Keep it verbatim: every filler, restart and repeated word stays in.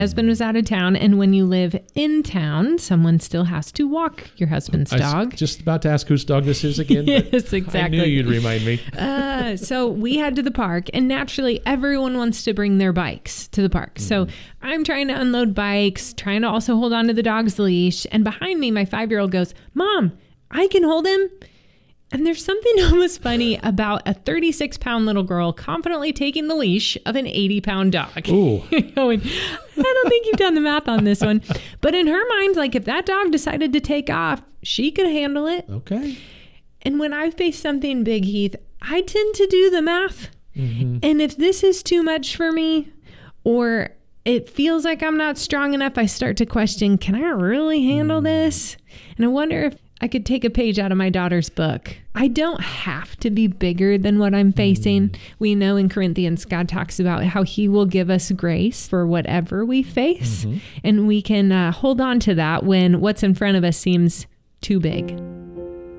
Husband was out of town, and when you live in town, someone still has to walk your husband's I was dog. just about to ask whose dog this is again. Yes, exactly. I knew you'd remind me. uh, so we head to the park, and naturally, everyone wants to bring their bikes to the park. Mm-hmm. So I'm trying to unload bikes, trying to also hold on to the dog's leash, and behind me, my five-year-old goes, "Mom, I can hold him." And there's something almost funny about a thirty-six pound little girl confidently taking the leash of an eighty pound dog. Ooh. Going, I don't think you've done the math on this one. But in her mind, like if that dog decided to take off, she could handle it. Okay. And when I face something big, Heath, I tend to do the math. Mm-hmm. And if this is too much for me, or it feels like I'm not strong enough, I start to question, can I really handle mm. this? And I wonder if I could take a page out of my daughter's book. I don't have to be bigger than what I'm facing. Mm. We know in Corinthians, God talks about how he will give us grace for whatever we face. Mm-hmm. And we can uh, hold on to that when what's in front of us seems too big.